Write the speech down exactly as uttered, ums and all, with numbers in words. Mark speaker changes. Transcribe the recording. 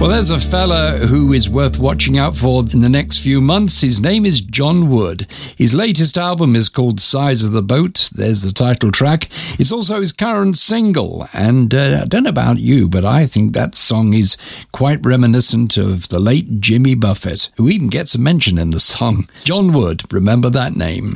Speaker 1: Well, there's a fella who is worth watching out for in the next few months. His name is John Wood. His latest album is called Size of the Boat. There's the title track. It's also his current single. And uh, I don't know about you, but I think that song is quite reminiscent of the late Jimmy Buffett, who even gets a mention in the song. John Wood, remember that name.